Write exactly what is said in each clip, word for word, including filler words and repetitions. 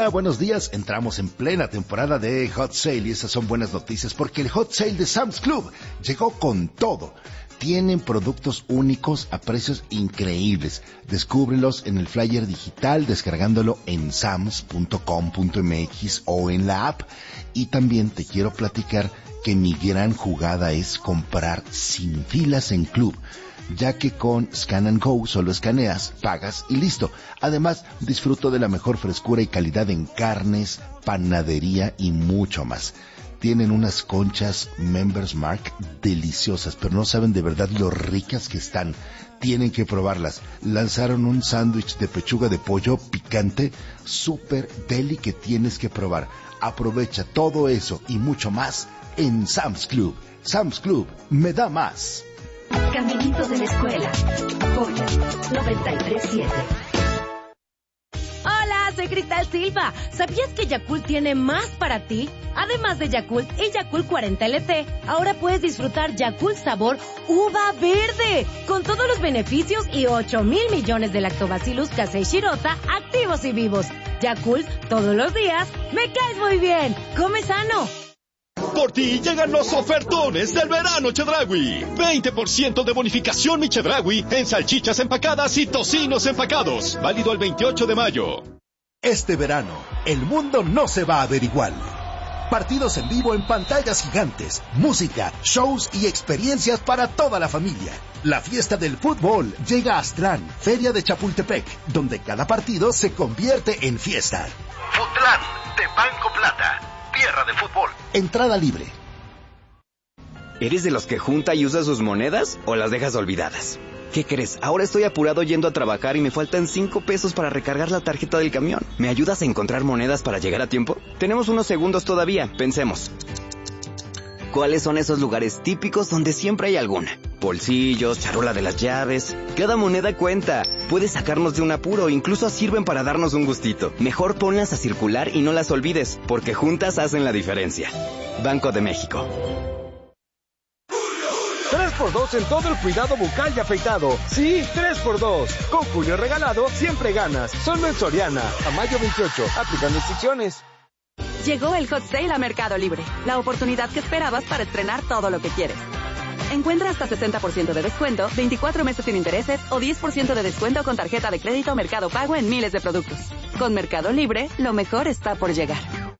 Hola, buenos días. Entramos en plena temporada de Hot Sale y esas son buenas noticias porque el Hot Sale de Sam's Club llegó con todo. Tienen productos únicos a precios increíbles. Descúbrelos en el flyer digital descargándolo en sams punto com punto m x o en la app. Y también te quiero platicar que mi gran jugada es comprar sin filas en Club, ya que con Scan and Go solo escaneas, pagas y listo. Además, disfruto de la mejor frescura y calidad en carnes, panadería y mucho más. Tienen unas conchas Members Mark deliciosas, pero no saben de verdad lo ricas que están. Tienen que probarlas. Lanzaron un sándwich de pechuga de pollo picante, súper deli que tienes que probar. Aprovecha todo eso y mucho más en Sam's Club. Sam's Club, me da más. Caminito de la escuela. Joya noventa y tres punto siete. Hola, soy Cristal Silva. ¿Sabías que Yakult tiene más para ti? Además de Yakult y Yakult cuarenta L T, ahora puedes disfrutar Yakult sabor uva verde, con todos los beneficios y ocho mil millones de lactobacillus casei shirota activos y vivos. Yakult, todos los días, me caes muy bien. Come sano. Por ti llegan los ofertones del verano Chedraui. veinte por ciento de bonificación mi Chedraui en salchichas empacadas y tocinos empacados. Válido el veintiocho de mayo. Este verano, el mundo no se va a ver igual. Partidos en vivo en pantallas gigantes, música, shows y experiencias para toda la familia. La fiesta del fútbol llega a Aztlán, Feria de Chapultepec, donde cada partido se convierte en fiesta. Futlán, de Banco Plata. Tierra de fútbol. Entrada libre. ¿Eres de los que junta y usa sus monedas o las dejas olvidadas? ¿Qué crees? Ahora estoy apurado yendo a trabajar y me faltan cinco pesos para recargar la tarjeta del camión. ¿Me ayudas a encontrar monedas para llegar a tiempo? Tenemos unos segundos todavía. Pensemos. ¿Cuáles son esos lugares típicos donde siempre hay alguna? Bolsillos, charola de las llaves. Cada moneda cuenta. Puede sacarnos de un apuro, incluso sirven para darnos un gustito. Mejor ponlas a circular y no las olvides, porque juntas hacen la diferencia. Banco de México. tres por dos en todo el cuidado bucal y afeitado. Sí, tres por dos. Con Julio regalado, siempre ganas. Solo en Soriana. A mayo veintiocho. Aplican restricciones. Llegó el Hot Sale a Mercado Libre. La oportunidad que esperabas para estrenar todo lo que quieres. Encuentra hasta sesenta por ciento de descuento, veinticuatro meses sin intereses o diez por ciento de descuento con tarjeta de crédito Mercado Pago en miles de productos. Con Mercado Libre, lo mejor está por llegar.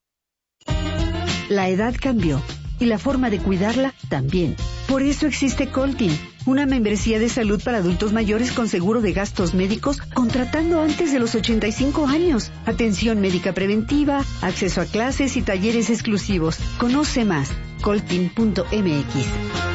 La edad cambió y la forma de cuidarla también. Por eso existe Coltin, una membresía de salud para adultos mayores con seguro de gastos médicos contratando antes de los ochenta y cinco años. Atención médica preventiva, acceso a clases y talleres exclusivos. Conoce más, coltin punto m x.